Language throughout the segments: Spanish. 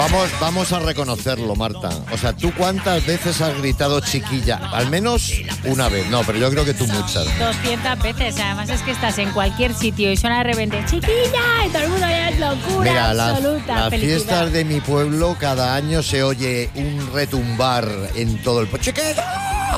Vamos a reconocerlo, Marta. O sea, ¿tú cuántas veces has gritado chiquilla? Al menos una vez. No, pero yo creo que tú muchas. 200 veces. Además es que estás en cualquier sitio y suena de repente chiquilla y todo el mundo ya es locura. Mira, absoluta. las felicidad. fiestas de mi pueblo cada año se oye un retumbar en todo el pueblo. ¡Chiquilla!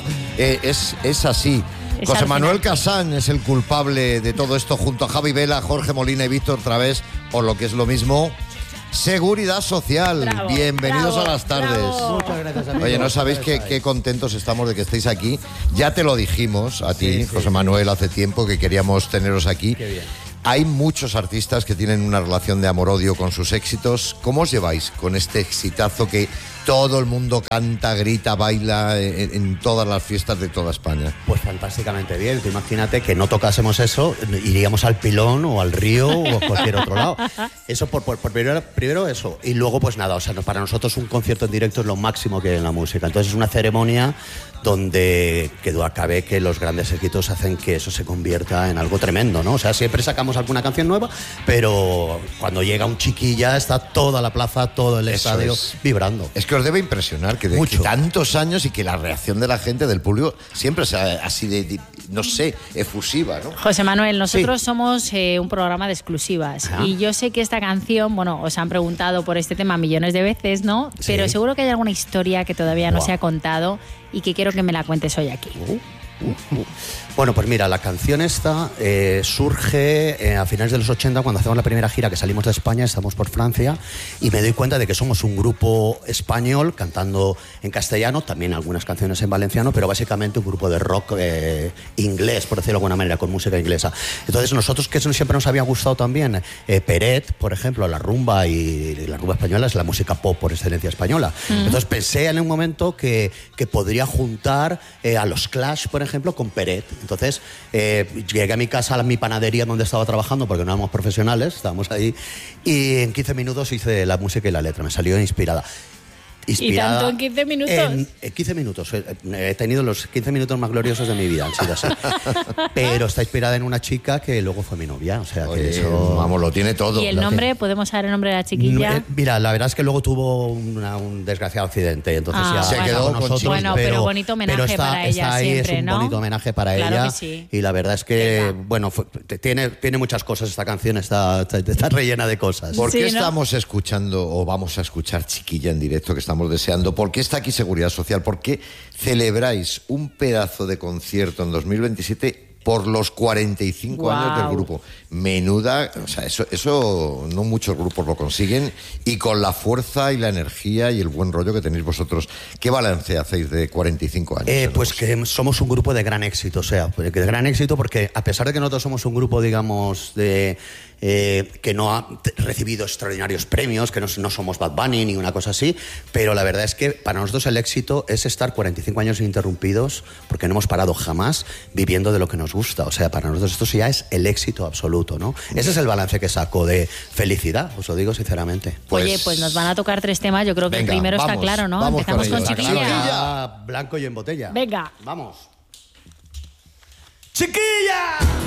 Es así. Es José al Manuel final. Casán es el culpable de todo esto junto a Javi Vela, Jorge Molina y Víctor Través, o lo que es lo mismo, Seguridad Social. Bravo, Bienvenidos bravo, a las tardes. bravo. Muchas gracias, amigos. Oye, no sabéis Muchas qué contentos estamos de que estéis aquí. Ya te lo dijimos a ti, Sí, José Manuel, hace tiempo que queríamos teneros aquí. Qué bien. Hay muchos artistas que tienen una relación de amor-odio con sus éxitos. ¿Cómo os lleváis con este exitazo que todo el mundo canta, grita, baila en todas las fiestas de toda España? Pues fantásticamente bien. Tú imagínate que no tocásemos eso, iríamos al Pilón o al Río o a cualquier otro lado. Eso por primero eso. Y luego, pues nada, o sea, para nosotros un concierto en directo es lo máximo que hay en la música. Entonces es una ceremonia donde cabe que los grandes éxitos hacen que eso se convierta en algo tremendo, ¿no? O sea, siempre sacamos alguna canción nueva, pero cuando llega un chiquilla está toda la plaza, todo el Eso estadio es. vibrando. Es que os debe impresionar que de Mucho. que tantos años y que la reacción de la gente, del público, siempre sea así de no sé, efusiva, ¿no? José Manuel, nosotros somos un programa de exclusivas. Ajá. Y yo sé que esta canción, bueno, os han preguntado por este tema millones de veces, ¿no? Sí. Pero seguro que hay alguna historia que todavía no Buah. se ha contado y que quiero que me la cuentes hoy aquí. Bueno, pues mira, la canción esta surge a finales de los 80 cuando hacemos la primera gira que salimos de España, estamos por Francia y me doy cuenta de que somos un grupo español cantando en castellano, también algunas canciones en valenciano, pero básicamente un grupo de rock inglés, por decirlo de alguna manera, con música inglesa. Entonces nosotros, que siempre nos había gustado también, Peret, por ejemplo, la rumba y la rumba española es la música pop por excelencia española. Entonces pensé en un momento que podría juntar a los Clash, por ejemplo, con Peret. Entonces llegué a mi casa, a mi panadería donde estaba trabajando, porque no éramos profesionales, estábamos ahí, y en 15 minutos hice la música y la letra, me salió inspirada. ¿Y tanto en 15 minutos? En 15 minutos. He tenido los 15 minutos más gloriosos de mi vida, han sido así. Pero está inspirada en una chica que luego fue mi novia, o sea que Oye, eso... vamos, lo tiene todo. ¿Y el nombre? ¿Podemos saber el nombre de la chiquilla? Mira, la verdad es que luego tuvo un desgraciado accidente, entonces Ah, ya se está quedó con con nosotros. Chico. Bueno, pero bonito homenaje está, para ella está ahí, siempre, es un ¿no? bonito homenaje para Claro ella. que sí. Y la verdad es que, Venga. bueno, tiene muchas cosas esta canción, está rellena de cosas. ¿Por qué Sí, ¿no? estamos escuchando o vamos a escuchar Chiquilla en directo que estamos deseando? ¿Por qué está aquí Seguridad Social? ¿Por qué celebráis un pedazo de concierto en 2027 por los 45 años del Guau. grupo? Menuda, o sea, eso no muchos grupos lo consiguen, y con la fuerza y la energía y el buen rollo que tenéis vosotros. ¿Qué balance hacéis de 45 años? Pues que somos un grupo de gran éxito, o sea, de gran éxito porque a pesar de que nosotros somos un grupo, digamos, que no ha recibido extraordinarios premios, que no somos Bad Bunny ni una cosa así, pero la verdad es que para nosotros el éxito es estar 45 años ininterrumpidos porque no hemos parado jamás viviendo de lo que nos gusta, o sea, para nosotros esto ya es el éxito absoluto, ¿no? Ese es el balance que saco de felicidad, os lo digo sinceramente. Oye, pues nos van a tocar 3 temas. Yo creo que Venga, el primero está vamos, claro, ¿no? vamos Empezamos con con ello. Chiquilla. Chiquilla, blanco y en botella. Venga. Vamos. ¡Chiquilla!